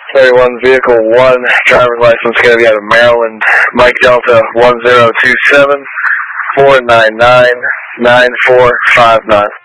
31 Vehicle 1, driver's license going to be out of Maryland, Mike Delta 1027 499 9459.